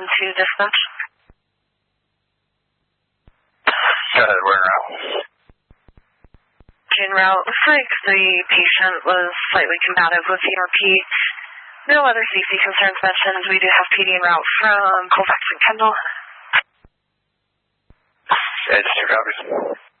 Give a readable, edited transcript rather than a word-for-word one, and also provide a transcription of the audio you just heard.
to dispatch. Go ahead, we're en route. En route. Looks like the patient was slightly combative with ERP. No other safety concerns mentioned. We do have PD en route from Colfax and Kendall. Yeah, just 2 copies.